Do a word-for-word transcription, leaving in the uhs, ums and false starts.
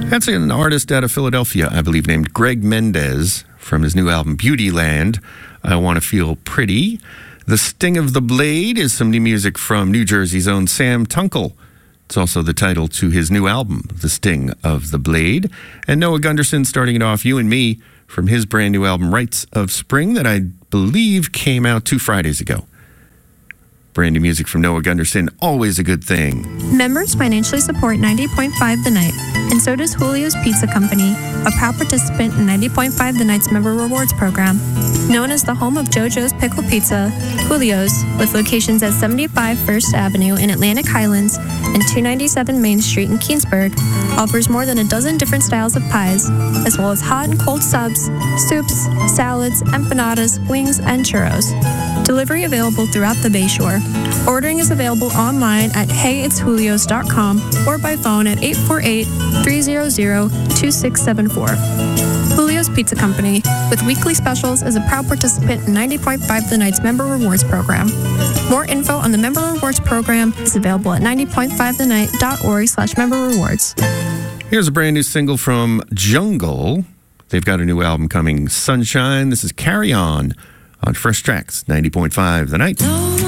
That's an artist out of Philadelphia, I believe, named Greg Mendez from his new album, Beautyland. I Want to Feel Pretty. The Sting of the Blade is some new music from New Jersey's own Sam Tunkel. It's also the title to his new album, The Sting of the Blade. And Noah Gunderson starting it off, You and Me, from his brand new album, Rites of Spring, that I believe came out two Fridays ago. Brand new music from Noah Gunderson, always a good thing. Members financially support ninety point five The Night, and so does Julio's Pizza Company, a proud participant in ninety point five The Night's Member Rewards Program. Known as the home of JoJo's Pickle Pizza, Julio's, with locations at seventy-five First Avenue in Atlantic Highlands and two ninety-seven Main Street in Keensburg, offers more than a dozen different styles of pies, as well as hot and cold subs, soups, salads, empanadas, wings, and churros. Delivery available throughout the Bayshore. Ordering is available online at hey it's julios dot com or by phone at eight four eight, three hundred, two six seven four. Julio's Pizza Company, with weekly specials, is a proud participant in ninety point five The Night's Member Rewards Program. More info on the Member Rewards Program is available at ninety point five the night dot org slash member rewards. Here's a brand new single from Jungle. They've got a new album coming, Sunshine. This is Carry On on Fresh Tracks, ninety point five The Night.